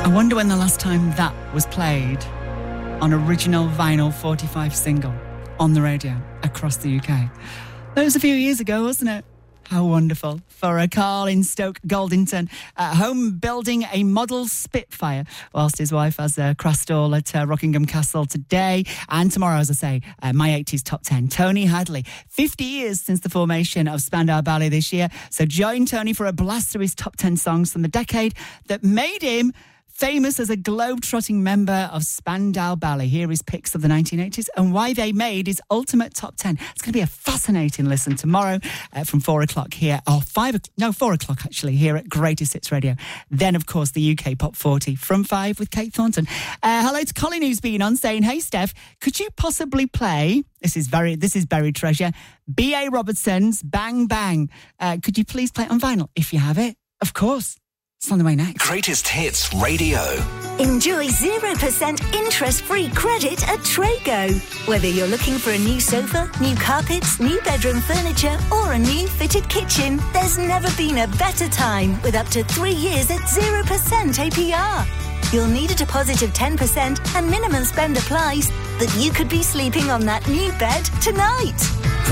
I wonder when the last time that was played on original vinyl 45 single on the radio across the UK. That was a few years ago, wasn't it? How wonderful. For a Carl in Stoke Goldington, home building a model Spitfire, whilst his wife has a crash stall at Rockingham Castle today and tomorrow, as I say, my 80s top 10. Tony Hadley, 50 years since the formation of Spandau Ballet this year. So join Tony for a blast through his top 10 songs from the decade that made him famous as a globe-trotting member of Spandau Ballet. Here is picks of the 1980s and why they made his ultimate top 10. It's going to be a fascinating listen tomorrow from 4 o'clock here, or 4 o'clock actually, here at Greatest Hits Radio. Then, of course, the UK Pop 40 from 5 with Kate Thornton. Hello to Colin, who's been on, saying, hey, Steph, could you possibly play, this is buried treasure, B.A. Robertson's Bang Bang. Could you please play it on vinyl? If you have it, of course. It's on the way next. Greatest Hits Radio. Enjoy 0% interest-free credit at Trago. Whether you're looking for a new sofa, new carpets, new bedroom furniture, or a new fitted kitchen, there's never been a better time with up to 3 years at 0% APR. You'll need a deposit of 10% and minimum spend applies, but you could be sleeping on that new bed tonight.